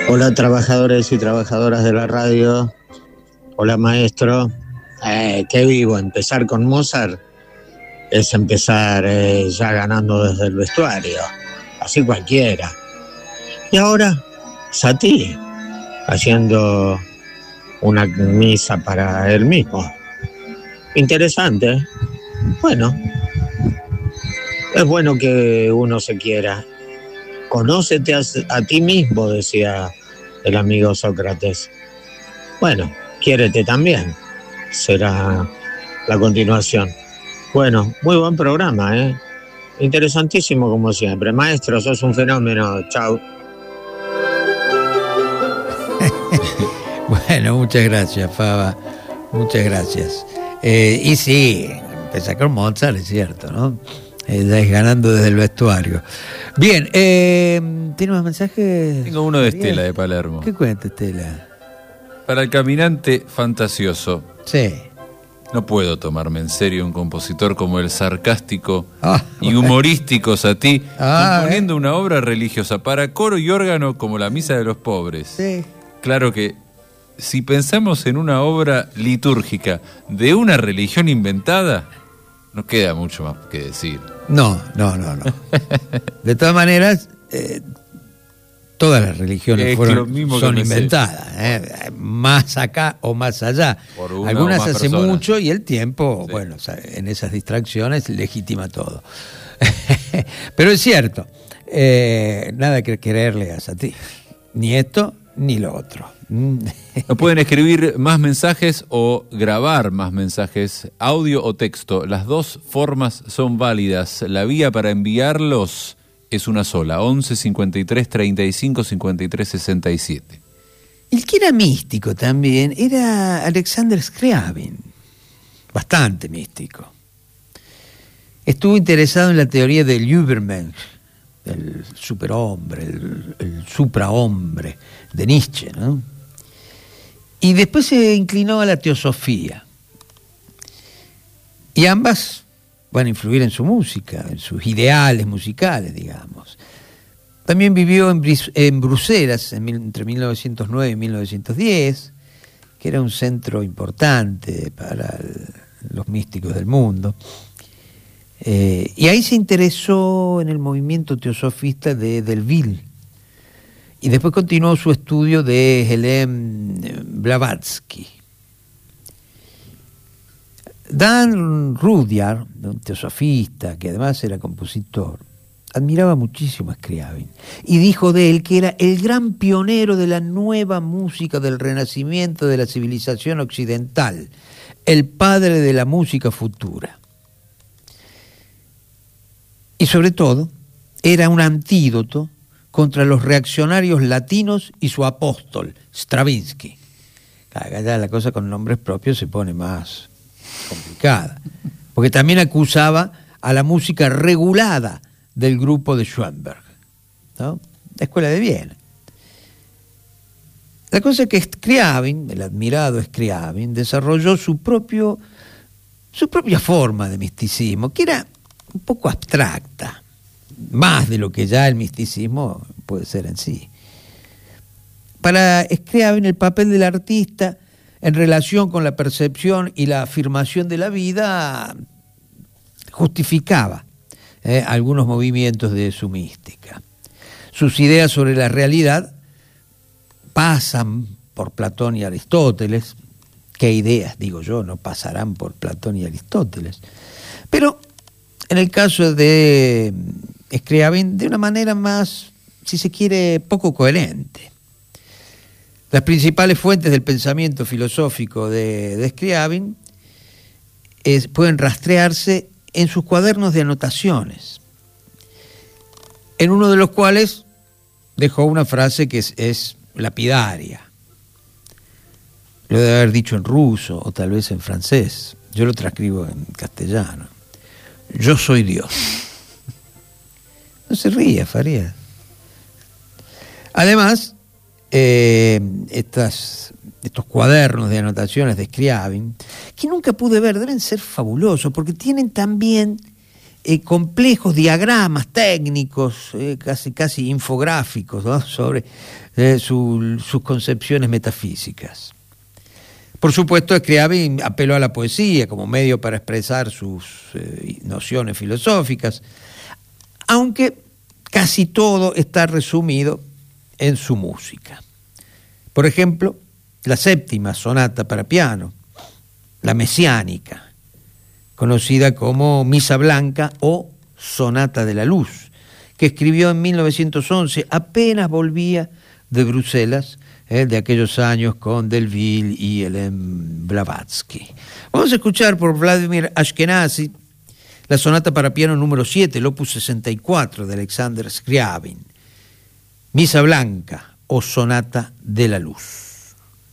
Hola trabajadores y trabajadoras de la radio. Hola maestro. Qué vivo, empezar con Mozart es empezar ya ganando desde el vestuario. Así cualquiera. Y ahora, Satie, haciendo una misa para él mismo. Interesante, ¿eh? Bueno, es bueno que uno se quiera. Conócete a ti mismo, decía el amigo Sócrates. Bueno, quiérete también. Será la continuación. Bueno, muy buen programa, ¿eh? Interesantísimo como siempre. Maestro, sos un fenómeno. Chau. Bueno, muchas gracias, Faba. Muchas gracias. Y sí, empezar con Mozart, es cierto, ¿no? Ya es ganando desde el vestuario. Bien, ¿tiene más mensajes? Tengo uno de Estela de Palermo. ¿Qué cuenta, Estela? Para el caminante fantasioso. Sí. No puedo tomarme en serio un compositor como el sarcástico y humorístico Satie, componiendo una obra religiosa para coro y órgano como la Misa de los Pobres. Sí. Claro que si pensamos en una obra litúrgica de una religión inventada, no queda mucho más que decir. No. De todas maneras, todas las religiones son inventadas, más acá o más allá. Algunas hace personas. Mucho y el tiempo, sí. Bueno, en esas distracciones legitima todo. Pero es cierto, nada que quererle a Satie, ni esto ni lo otro. No pueden escribir más mensajes o grabar más mensajes, audio o texto. Las dos formas son válidas. La vía para enviarlos es una sola, 11 53 35 53 67. El que era místico también era Alexander Scriabin, bastante místico. Estuvo interesado en la teoría del Übermensch, el superhombre, el suprahombre de Nietzsche, ¿no? Y después se inclinó a la teosofía. Y ambas van a influir en su música, en sus ideales musicales, digamos. También vivió en Bruselas entre 1909 y 1910, que era un centro importante para los místicos del mundo. Y ahí se interesó en el movimiento teosofista de Delville. Y después continuó su estudio de Helene Blavatsky. Dan Rudyard, un teosofista que además era compositor, admiraba muchísimo a Scriabin y dijo de él que era el gran pionero de la nueva música del renacimiento de la civilización occidental, el padre de la música futura. Y sobre todo, era un antídoto contra los reaccionarios latinos y su apóstol, Stravinsky. Acá ya la cosa con nombres propios se pone más complicada, porque también acusaba a la música regulada del grupo de Schoenberg, ¿no? La Escuela de Viena. La cosa es que Scriabin, el admirado Scriabin, desarrolló su propia forma de misticismo, que era un poco abstracta, más de lo que ya el misticismo puede ser en sí. Para Scriabin, el papel del artista en relación con la percepción y la afirmación de la vida justificaba algunos movimientos de su mística. Sus ideas sobre la realidad pasan por Platón y Aristóteles. ¿Qué ideas, digo yo, no pasarán por Platón y Aristóteles? Pero en el caso de Scriabin, de una manera más, si se quiere, poco coherente. Las principales fuentes del pensamiento filosófico de Scriabin pueden rastrearse en sus cuadernos de anotaciones, en uno de los cuales dejó una frase que es lapidaria. Lo debe haber dicho en ruso o tal vez en francés. Yo lo transcribo en castellano. Yo soy Dios. No se ría, Farías. Además, estos cuadernos de anotaciones de Scriabin, que nunca pude ver, deben ser fabulosos, porque tienen también complejos diagramas técnicos, casi infográficos, ¿no?, sobre sus concepciones metafísicas. Por supuesto, Scriabin apeló a la poesía como medio para expresar sus nociones filosóficas, aunque casi todo está resumido en su música. Por ejemplo, la séptima sonata para piano, la mesiánica, conocida como Misa Blanca o Sonata de la Luz, que escribió en 1911, apenas volvía de Bruselas, de aquellos años con Delville y Hélène Blavatsky. Vamos a escuchar por Vladimir Ashkenazy la sonata para piano número 7, el opus 64 de Alexander Scriabin, Misa Blanca o Sonata de la Luz.